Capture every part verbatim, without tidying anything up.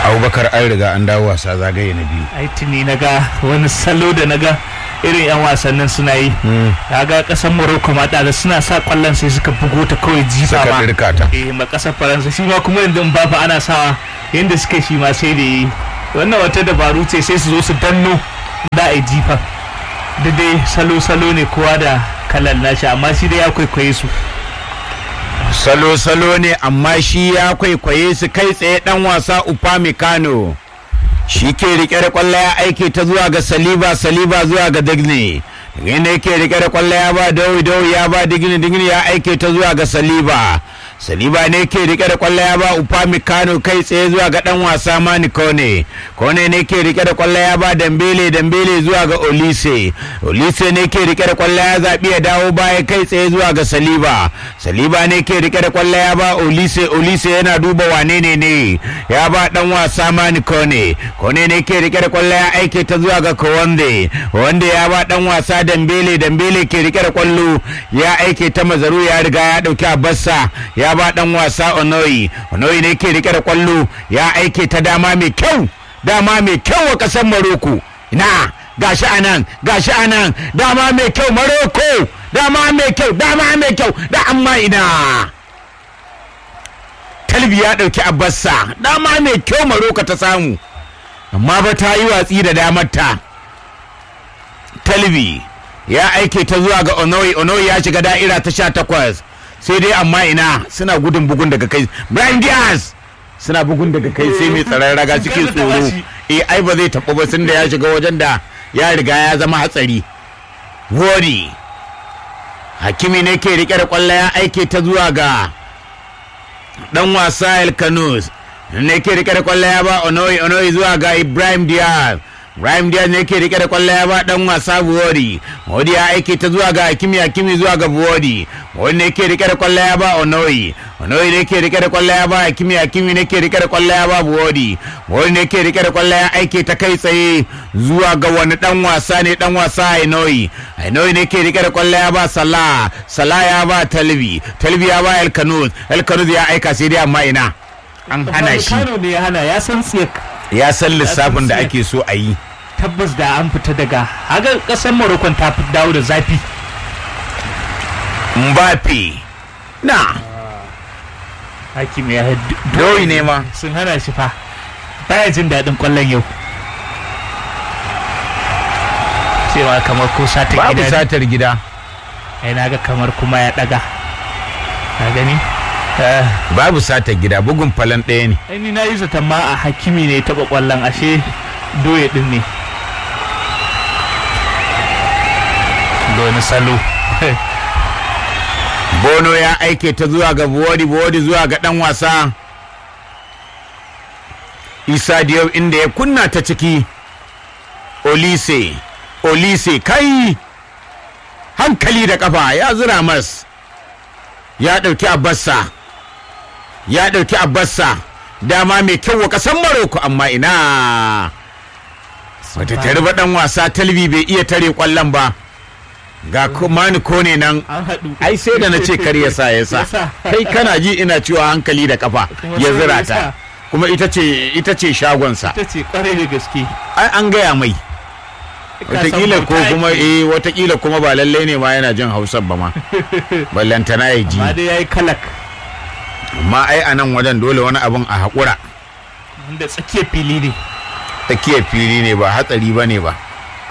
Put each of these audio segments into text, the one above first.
Abubakar an riga an dawo wasa zagaye na biyu. ai tuni naga wani salo da naga irin yan wasannin suna yi kaga kasar Morocco ma da suna sa kwallon sai suka bugo ta kawai jifa ma eh ma kasar Faransa shi ma kuma yanzu ba fa ana sawa yanda suka shi ma sai da yi wannan wata dabaru ce sai su zo su danno da ai jifa da dai salo salo ne kowa da kalan nashi amma shi dai ya kwaikwaye su salo salo ne amma shi ya kwaikwaye su kai tsaye dan wasa Upamecano shi ke rike da kwallo ya aike ta zuwa ga Saliba Saliba zuwa ga Digne daga yake rike da kwallo ya ba Dowi Dowi ya ba Digne Digne ya aike ta zuwa ga Saliba Saliba ne ke rike da kwallo ya ba Upamecano kai tsaye zuwa ga dan wasa Mani Kone Kone ne ke rike da kwallo ya ba Dembele Dembele zuwa ga Olise Olise ne ke rike da kwallo ya zabi ya dawo baya kai tsaye zuwa ga Saliba Saliba ne ke rike da kwallo ya ba Olise Olise yana duba wane ne ne ya ba dan wasa Mani Kone Kone ne ke rike da kwallo ya aike ta zuwa ga Kowande wanda ya ba dan wasa Dembele Dembele ke rike da kwallo ya aike ta Mazaru ya riga ya dauki Abassa ya ba dan wasa Onoyi Onoyi ne ke rike da kwallo ya aike ta dama mai kyau dama mai kyau wa kasar Morocco ina gashi anan gashi anan dama mai kyau Morocco dama mai kyau dama mai kyau da amma ina Talbi ya dauki Abassa dama mai kyau Morocco ta samu amma ba ta yi watsi da damar ta Talbi ya aike ta zuwa ga Onoyi Onoyi ya shiga da'ira ta sha takwas sai dai amma ina suna gudun bugun daga kai Brahim Diaz suna bugun daga kai sai mai tsaron raga cikin tsoro eh ai ba zai taɓa ba sun da ya shiga wajen da ya riga ya zama hatsari Wori Hakimi ne ke rike da kwallo ya aike ta zuwa ga dan wasa El Kanous ne ke rike da kwallo ya ba Onoyi Onoyi zuwa ga Ibrahim Diaz Ibrahim Diaz ne ke rike da kwallo ya ba dan wasa Buwodi Buwodi ya aike ta zuwa ga Hakimi Hakimi zuwa ga Buwodi Buwodi ne ke rike da kwallo ya ba Onoyi Onoyi ne ke rike da kwallo ya ba Hakimi Hakimi ne ke rike da kwallo ya ba Buwodi Buwodi ne ke rike da kwallo ya aike ta kai tsaye zuwa ga wani dan wasa ne dan wasa Ainoyi Ainoyi ne ke rike da kwallo ya ba Salah Salah ya ba Talbi Talbi ya ba El Kanous El Kanous ya aika sai dai amma ina an hana shi ne ya hana ya san tsiyak ya san lissafin da ake so a yi tabbas da an fita daga haga kasar Morocco ta fi dawo da zafi Mbappe na Hakimi ya doyi ne ma sun hana shi fa baya jin daɗin kwallon yau cewa kamar ko satar gida babu satar gida ai naga kamar kuma ya daga na gani babu satar gida bugun falan ɗaya ne ai ni na yi zaton ma a Hakimi ne taɓa kwallon ashe doye din ne wani salo Bono ya aike ta zuwa ga Buwodi Buwodi zuwa ga dan wasa Isa Diop inda ya kunna ta ciki Olise Olise kai hankali da kafa ya zura mas ya dauki Abassa ya dauki Abassa dama mai kyau wa kasan Morocco amma ina wata tarba dan wasa Talbi bai iya tare kwallon ba ga Mani Kone nan ai sai da na ce kar ya sa ya sa kai kana ji ina cewa hankali da kafa ya zira ta kuma ita ce ita ce shagonsa ita ce kware da gaske ai an gaya mai watakila ko kuma eh watakila kuma ba lallai ne ma yana jin Hausa ba ma ballantana ya ji amma dai yayi kalak amma ai anan wajen dole wani abun a hakura inda tsakiyar fili ne tsakiyar fili ne ba hatsari bane ba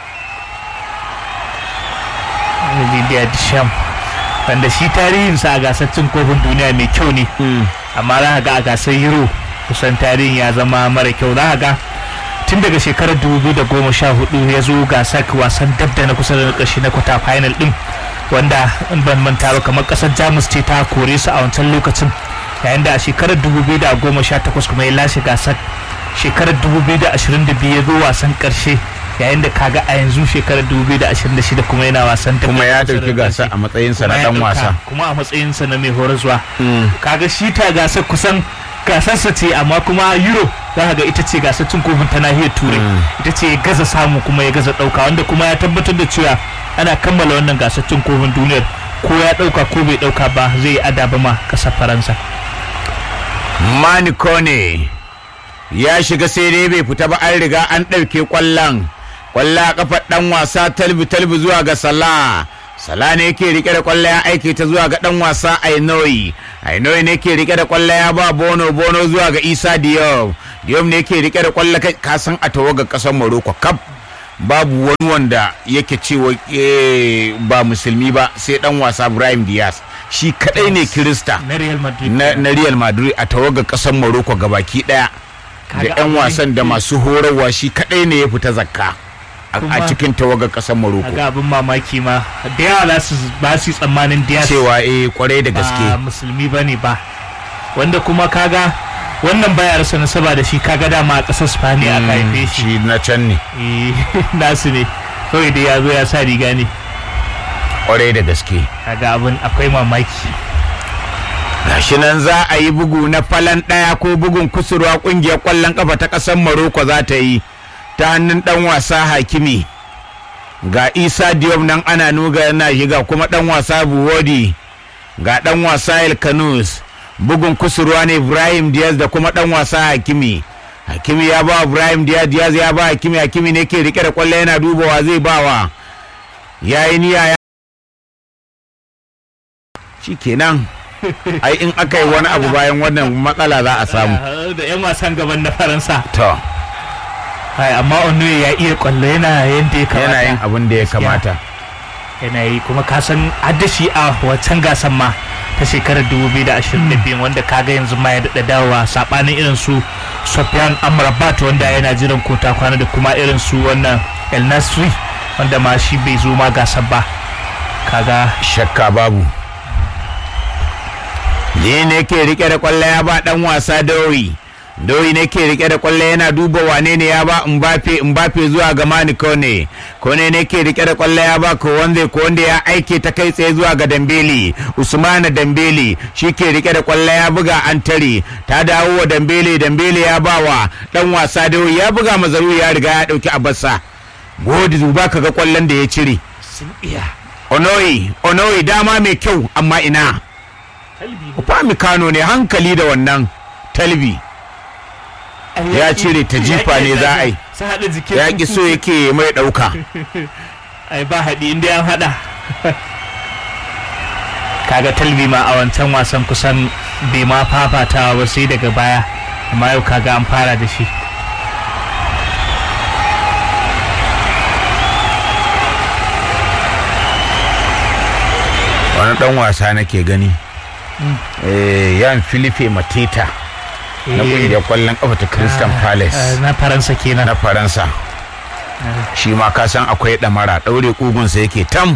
Didier Deschamps wanda shi tarihinsa a gasar cin kofin duniya mai kyau ne amma za ga a gasar Euro kusan tarihin ya zama mara kyau za ga tun daga shekarar dubu biyu da goma sha hudu ya zo gasar wasan dab da na kusa da ƙarshe na kwata final din wanda in ban manta ba kamar ƙasar Jamus ce ta kore su a wancan lokacin yayin da a shekarar dubu biyu da goma sha takwas kuma ya lashe gasar shekarar dubu biyu da ashirin da biyu ya zo wasan ƙarshe yayin da kaga a yanzu shekarar dubu biyu da ashirin da shida kuma yana wasan kuma ya dauki gasa a matsayinsa na dan wasa kuma a matsayinsa na mai horarwa kaga shi ta gasar kusan gasarsa ce amma kuma Euro za ka ga ita ce gasar cin kofin ta nahiyar Turai ita ce ya gaza samu kuma ya gaza dauka wanda kuma ya tabbatar da cewa ana kammala wannan gasar cin kofin duniyar ko ya dauka ko bai dauka ba zai yi adaba ma kasar Faransa. Mani Kone ya shiga sai dai bai fita ba, an riga an ɗauke ƙwallon. Ƙwallo a kafar ɗan wasa talbi talbi zuwa ga Salah. Salah ne yake rike da ƙwallo ya aike ta zuwa ga ɗan wasa Ainoyi. Ainoyi ne yake rike da ƙwallo ya ba Bono, Bono zuwa ga Isa Diop. Diop ne yake rike da ƙwallo, ka san a tawagar ƙasar Morocco kaf babu wani wanda yake cewa ba musulmi ba sai ɗan wasa Brahim Diaz. Shi kadai ne Kirista na Real Madrid na Real Madrid a tawagar ƙasar Morocco gabaki ɗaya. Da 'yan wasan da masu horarwa shi kadai ne ya fita zakka a cikin tawagar kasar Morocco. Ga abin mamaki ma da yawa za su ba su tsammanin Diaz cewa eh kwarai da gaske ba musulmi bane ba, wanda kuma kaga wannan baya rasa nasaba da shi, kaga dama a kasar Spain aka haife shi. Shi na can ne eh nasu ne kawai da ya zo ya sa riga ne, kwarai da gaske. kaga abin akwai mamaki. Gashi nan za a yi bugu na falan ɗaya ko bugun kusurwa, ƙungiyar ƙwallon ƙafa ta ƙasar Morocco za ta yi ta hannun ɗan wasa Hakimi. Ga Isa Diop nan ana nuga yana shiga, kuma ɗan wasa Buwodi, ga ɗan wasa El Kanous. Bugun kusurwa ne Ibrahim Diaz da kuma ɗan wasa Hakimi. Hakimi ya ba Ibrahim Diaz, Diaz ya ba Hakimi, Hakimi ne ke rike da ƙwallo yana dubawa zai bawa. Yayi niyya ya shikenan. Ai in aka yi wani abu bayan wannan matsala za a samu da 'yan wasan gaban na Faransa. To ai amma Onoye ya iya kwallo, yana yanda ya kamata, yana yin abin da ya kamata, yana yi kuma ka san haddashi a wancan gasan ma ta shekarar dubu biyu da ashirin da biyu wanda kaga yanzu ma ya daɗa dawowa, saɓanin irin su Sofiane Amrabat wanda yana jiran kota kwana, da kuma irin su wannan El Nasri wanda ma shi bai zo ma gasar ba, kaga shakka babu. ne ne ke rike da kwallo ya ba dan wasa Dowi. Dowi ne ke rike da kwallo yana duba wane ne ya ba Mbappe, Mbappe zuwa ga Mani Kone. Kone ne ke rike da kwallo ya ba Kowande, Kowande ya aike ta kai tsaye zuwa ga Dembele. Usmana Dembele shi ke rike da kwallo ya buga an tare, ta dawo wa Dembele, Dembele ya ba wa dan wasa Dowi, ya buga Mazaru ya riga ya dauki Abassa. Godi zuba kaga kwallon da ya cire. sun iya. Onoyi, Onoyi dama mai kyau amma ina. Upamecano ne hankali da wannan talbi. Ya cire ta jifa ne za a yi. Ya ki so yake mai ɗauka. Ai ba haɗi inda an haɗa. Kaga talbi ma a wancan wasan kusan bai ma fafatawa ba sai daga baya, amma yau kaga an fara da shi. Wani ɗan wasa nake gani. Yan Philippe Mateta na ƙungiyar ƙwallon ƙafa ta Crystal Palace na Faransa kenan. Na Faransa. Shi ma ka san akwai ɗamara, ɗaure ƙugunsa yake tam.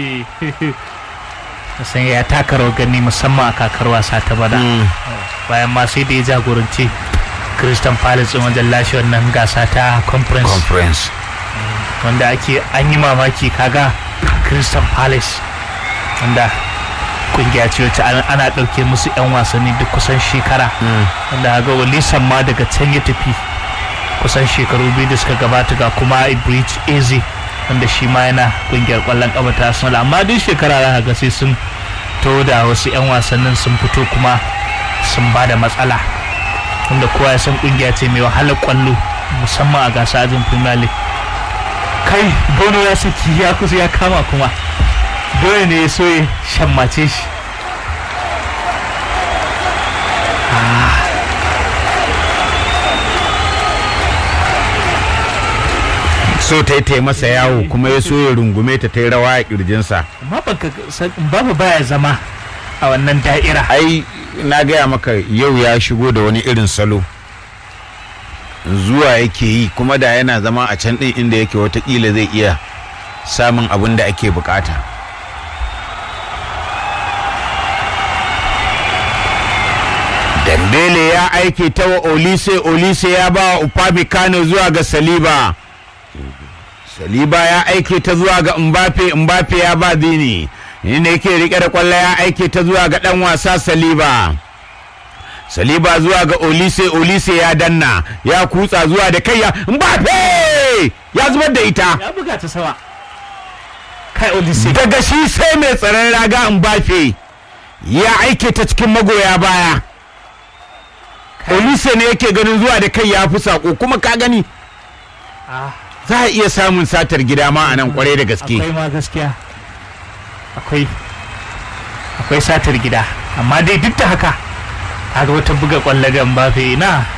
San ya taka rawar gani musamman a kakar wasa ta bada. Bayan ma sai da ya jagoranci Crystal Palace wajen lashe wannan gasa ta conference. Conference. Wanda ake an yi mamaki kaga Crystal Palace wanda kungiya ce wacce ana ɗauke musu 'yan wasanni duk kusan shekara, wanda ga walisan ma daga can ya tafi kusan shekaru biyu da suka gabata, ga kuma Ibridge Eze wanda shi ma yana kungiyar ƙwallon ƙafa ta Arsenal, amma duk shekara za ga sai sun to da wasu 'yan wasannin sun fito kuma sun ba da matsala, wanda kowa ya san kungiya ce mai wahalar ƙwallo musamman a gasa ajin Premier League. Kai Bono ya saki ya kusa ya kama kuma dole ne ya so ya shammace shi. So ta yi masa yawo kuma ya so ya rungume ta ta yi rawa a kirjinsa. Babu baya zama a wannan da'ira. Ai na gaya maka yau ya shigo da wani irin salo, zuwa yake yi kuma da yana zama a can ɗin inda yake watakila zai iya samun abin da ake bukata. Dembele ya aike ta wa Olise, Olise ya ba wa Upamecano zuwa ga Saliba. Saliba ya aike ta zuwa ga Mbappe, Mbappe ya ba Dini. Ni ne yake rike da kwallo ya aike ta zuwa ga dan wasa Saliba. Saliba zuwa ga Olise, Olise ya danna, ya kutsa zuwa da kai ya Mbappe! Ya zubar da ita. Ya buga ta sawa. Kai Olise. Daga shi sai mai tsaron raga Mbappe. Ya aike ta cikin magoya baya. Olise ne yake ganin zuwa da kai ya fi sako kuma ka gani za a iya samun satar gida ma a nan kwarai da gaske. Akwai ma gaskiya akwai akwai satar gida amma dai duk da haka kaga wata buga kwallo ga Mbappe na